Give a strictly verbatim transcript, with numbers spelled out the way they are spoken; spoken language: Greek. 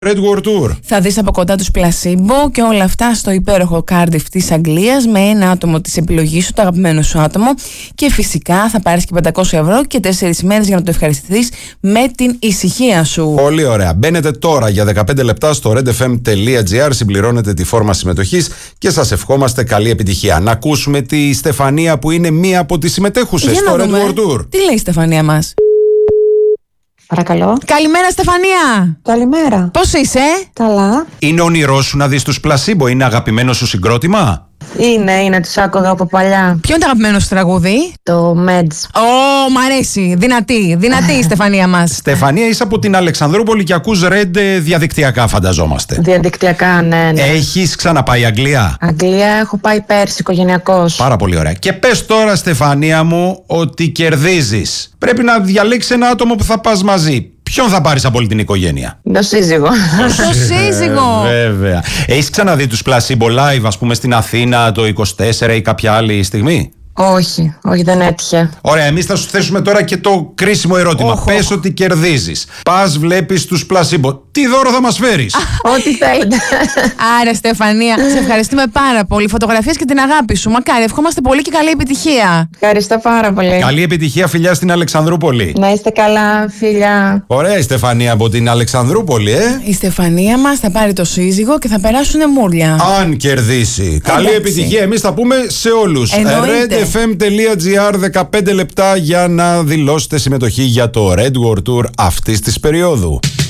Red World Tour. Θα δεις από κοντά τους Placebo και όλα αυτά στο υπέροχο Cardiff της Αγγλίας με ένα άτομο της επιλογής σου, το αγαπημένο σου άτομο. Και φυσικά θα πάρεις και πεντακόσια ευρώ και τέσσερις μέρες για να το ευχαριστηθείς με την ησυχία σου. Πολύ ωραία. Μπαίνετε τώρα για δεκαπέντε λεπτά στο redfm.gr, συμπληρώνετε τη φόρμα συμμετοχής και σας ευχόμαστε καλή επιτυχία. Να ακούσουμε τη Στεφανία που είναι μία από τις συμμετέχουσες στο Red World Tour. Τι λέει η Στεφανία μας? Παρακαλώ. Καλημέρα, Στεφανία. Καλημέρα. Πώς είσαι? Καλά. Είναι όνειρό σου να δεις τους Placebo, είναι αγαπημένο σου συγκρότημα? Είναι, είναι, τους άκουγα από παλιά. Ποιο είναι το αγαπημένο σου τραγούδι? Το Meds. Ω, μ' αρέσει. Δυνατή, δυνατή η Στεφανία μας. Στεφανία, είσαι από την Αλεξανδρούπολη και ακούς Red διαδικτυακά, φανταζόμαστε. Διαδικτυακά, ναι, ναι. Έχεις ξαναπάει Αγγλία? Αγγλία έχω πάει πέρσι, οικογενειακός. Πάρα πολύ ωραία. Και πες τώρα, Στεφανία μου, ότι κερδίζεις. Πρέπει να διαλέξεις ένα άτομο που θα πας μαζί. Ποιον θα πάρεις από όλη την οικογένεια? Το σύζυγο. Το σύζυγο. Ε, βέβαια. Έχεις ξαναδεί τους Placebo live, ας πούμε, στην Αθήνα το είκοσι τέσσερα ή κάποια άλλη στιγμή? Όχι, όχι, δεν έτυχε. Ωραία, εμείς θα σου θέσουμε τώρα και το κρίσιμο ερώτημα. Όχ, Πες όχ. ότι κερδίζεις. Πας, βλέπεις τους Placebo. Τι δώρο θα μας φέρεις? Ό,τι θέλετε. Άρα, Στεφανία, σε ευχαριστούμε πάρα πολύ. Φωτογραφίες και την αγάπη σου. Μακάρι, ευχόμαστε πολύ και καλή επιτυχία. Ευχαριστώ πάρα πολύ. Καλή επιτυχία, φιλιά στην Αλεξανδρούπολη. Να είστε καλά, φίλια. Ωραία η Στεφανία από την Αλεξανδρούπολη, ε. Η Στεφανία μας θα πάρει το σύζυγο και θα περάσουνε μούρλια. Αν κερδίσει. Καλή Εντάξει. επιτυχία. Εμείς θα πούμε σε όλους. Εννοείται. redfm.gr, δεκαπέντε λεπτά για να δηλώσετε συμμετοχή για το Red World Tour αυτής της περίοδου.